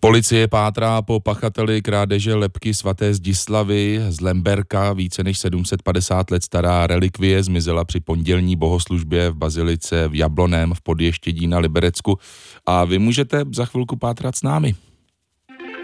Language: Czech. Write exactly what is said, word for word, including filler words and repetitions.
Policie pátrá po pachateli krádeže lebky svaté Zdislavy z Lemberka. Více než sedm set padesát let stará relikvie zmizela při pondělní bohoslužbě v bazilice v Jabloném v Podještědí na Liberecku. A vy můžete za chvilku pátrat s námi.